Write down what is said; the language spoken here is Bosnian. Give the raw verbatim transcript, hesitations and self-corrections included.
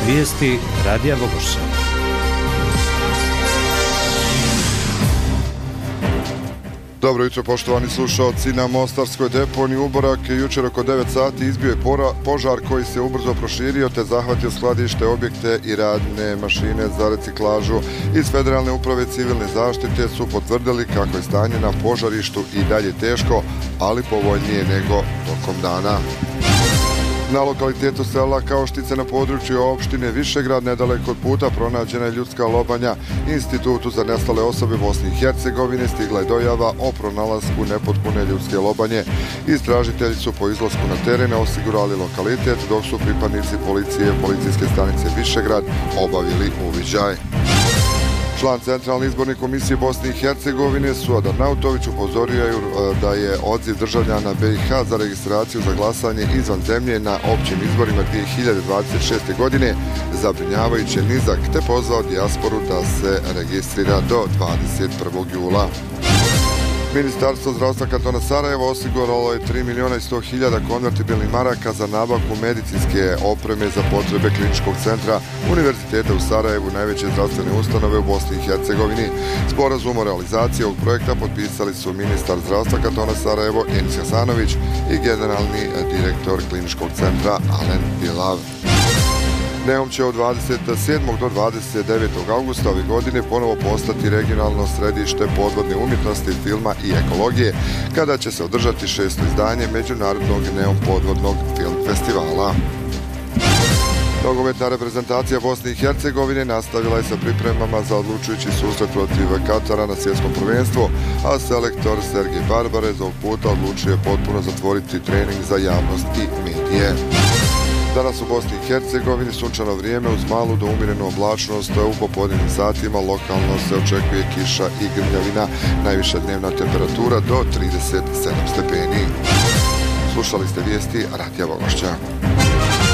Vijesti Radija Vogošća. Dobro jutro, poštovani slušalci. Na mostarskoj deponiji Uborak jučer oko devet sati izbio je požar koji se ubrzo proširio te zahvatio skladište, objekte i radne mašine za reciklažu. Iz Federalne uprave civilne zaštite su potvrdili kako je stanje na požarištu i dalje teško, ali povoljnije nego tokom dana. Na lokalitetu sela Kaoštice na području opštine Višegrad nedaleko od puta pronađena je ljudska lobanja. Institutu za nestale osobe Bosne i Hercegovine stigla je dojava o pronalasku nepotpune ljudske lobanje. Istražitelji su po izlasku na teren osigurali lokalitet, dok su pripadnici policije policijske stanice Višegrad obavili uviđaj. Član Centralne izborne komisije Bosne i Hercegovine Suad Arnautović upozorio je da je odziv državljana B i H za registraciju za glasanje izvan zemlje na općim izborima dvije hiljade dvadeset šeste. godine zabrinjavajuće nizak, te pozvao dijasporu da se registrira do dvadeset prvog jula. Ministarstvo zdravstva kantona Sarajevo osiguralo je tri miliona i sto hiljada konvertibilnih maraka za nabavku medicinske opreme za potrebe kliničkog centra Univerziteta u Sarajevu, najveće zdravstvene ustanove u Bosni i Hercegovini. Sporazum o realizaciji ovog projekta potpisali su ministar zdravstva kantona Sarajevo Enis Hasanović i generalni direktor kliničkog centra Alen Bilav. Neum će od dvadeset sedmog do dvadeset devetog augusta ove godine ponovo postati regionalno središte podvodne umjetnosti, filma i ekologije, kada će se održati šesto izdanje Međunarodnog Neum podvodnog film festivala. Nogometna reprezentacija Bosne i Hercegovine nastavila je sa pripremama za odlučujući susret protiv Katara na svjetskom prvenstvu, a selektor Sergej Barbarez ovog puta odlučio je potpuno zatvoriti trening za javnost i medije. Danas u Bosni i Hercegovini sunčano vrijeme uz malu do umjerenu oblačnost, u popodnevnim satima lokalno se očekuje kiša i grmljavina, najviša dnevna temperatura do trideset sedam stepeni. Slušali ste vijesti Radija Vogošća.